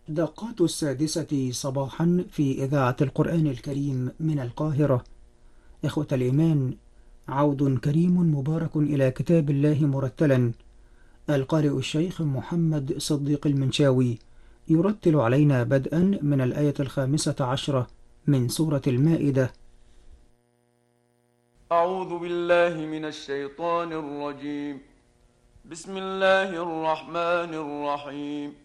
دقات السادسة صباحا في إذاعة القرآن الكريم من القاهرة. إخوة الإيمان، عود كريم مبارك إلى كتاب الله مرتلا. القارئ الشيخ محمد صديق المنشاوي يرتل علينا بدءا من الآية 15 من سورة المائدة. أعوذ بالله من الشيطان الرجيم. بسم الله الرحمن الرحيم.